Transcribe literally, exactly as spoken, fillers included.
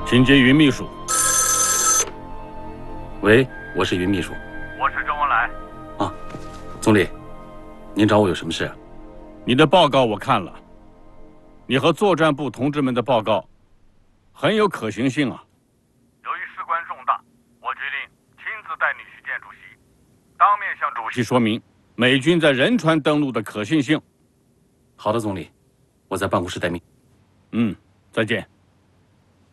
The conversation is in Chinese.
请接云秘书。 喂，我是云秘书。 我是周恩来。 啊，总理，您找我有什么事啊？ 你的报告我看了，你和作战部同志们的报告很有可行性啊。 由于事关重大，我决定亲自带你去见主席，当面向主席说明美军在仁川登陆的可信性。 好的，总理，我在办公室待命。 嗯，再见。